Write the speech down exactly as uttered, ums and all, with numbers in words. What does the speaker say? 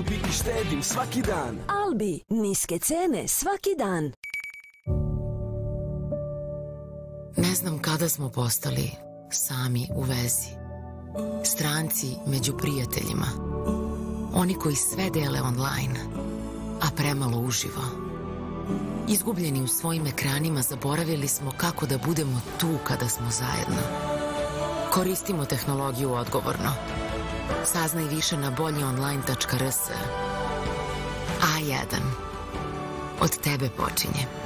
Albi i štedim svaki dan. Albi, niske cene svaki dan. Ne znam kada smo postali sami u vezi. Stranci među prijateljima. Oni koji sve dele online, a premalo uživo. Izgubljeni u svojim ekranima, zaboravili smo kako da budemo tu kada smo zajedno. Koristimo tehnologiju odgovorno. Saznaj više na bolji online tačka r s. A jedan. Od tebe počinje.